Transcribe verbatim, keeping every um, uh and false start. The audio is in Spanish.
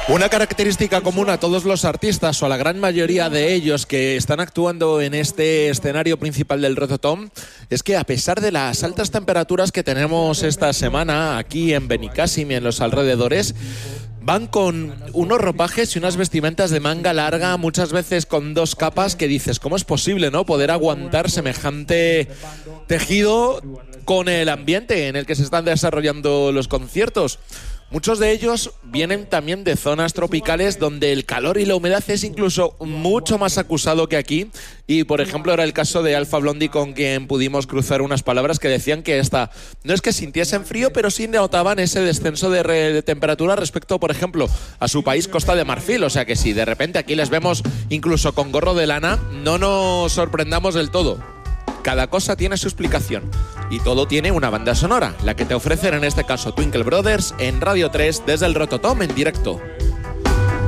Una característica común a todos los artistas, o a la gran mayoría de ellos que están actuando en este escenario principal del Rototom, es que a pesar de las altas temperaturas que tenemos esta semana aquí en Benicàssim y en los alrededores, van con unos ropajes y unas vestimentas de manga larga, muchas veces con dos capas, que dices, ¿cómo es posible, no, poder aguantar semejante tejido con el ambiente en el que se están desarrollando los conciertos? Muchos de ellos vienen también de zonas tropicales donde el calor y la humedad es incluso mucho más acusado que aquí. Y, por ejemplo, era el caso de Alpha Blondy, con quien pudimos cruzar unas palabras que decían que esta no es que sintiesen frío, pero sí notaban ese descenso de, re, de temperatura respecto, por ejemplo, a su país Costa de Marfil. O sea que si de repente aquí les vemos incluso con gorro de lana, no nos sorprendamos del todo. Cada cosa tiene su explicación y todo tiene una banda sonora, la que te ofrecen en este caso Twinkle Brothers en Radio tres desde el Rototom en directo.